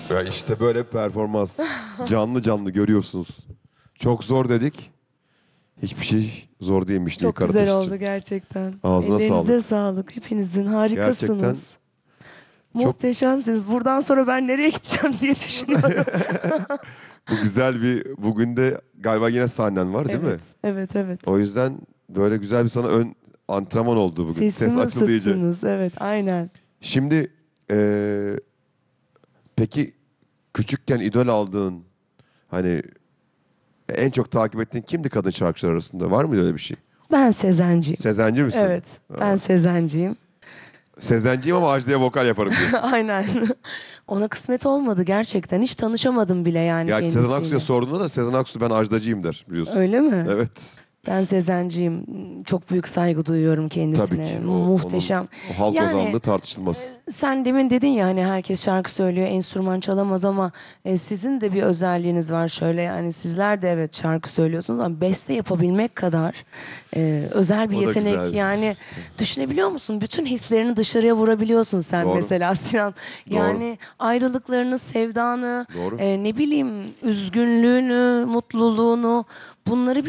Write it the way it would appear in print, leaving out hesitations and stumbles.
Ya işte böyle performans. Canlı canlı görüyorsunuz. Çok zor dedik. Hiçbir şey zor değilmiş Çok Nilkara güzel Taş oldu için. gerçekten. Ağzına Ellerinize sağlık. sağlık. Hepinizin Gerçekten harikasınız. çok Muhteşemsiniz. Buradan sonra ben nereye gideceğim diye düşünüyorum. bu güzel bir bugün de galiba yine sahnen var değil mi? Evet, evet, evet. O yüzden böyle güzel bir sana ön antrenman oldu bugün. Ses Sesimi açıldı iyice. ısıttınız. Evet, aynen. Şimdi peki küçükken idol aldığın hani en çok takip ettiğin kimdi kadın şarkıcılar arasında? Var mıydı öyle bir şey? Ben Sezenciyim. Sezenci misin? Evet, ben Sezenciyim. Sezenciyim ama Ajde'ye vokal yaparım diyorsun. Aynen. Ona kısmet olmadı gerçekten. Hiç tanışamadım bile yani Gerçi Sezen kendisiyle. Aksu'ya sorduğunda da Sezen Aksu ben Ajdacıyım der biliyorsun. Öyle mi? Evet. Ben Sezenciyim. Çok büyük saygı duyuyorum kendisine. Tabii ki. Muhteşem. O halk Yani ozanlığı tartışılmaz. sen demin dedin ya hani herkes şarkı söylüyor, enstrüman çalamaz ama sizin de bir özelliğiniz var şöyle yani sizler de evet şarkı söylüyorsunuz ama beste yapabilmek kadar özel bir O da yetenek güzel. yani düşünebiliyor musun? Bütün hislerini dışarıya vurabiliyorsun sen Doğru. mesela Sinan. Yani ayrılıklarını, sevdanı, Doğru. ne bileyim üzgünlüğünü, mutluluğunu bunları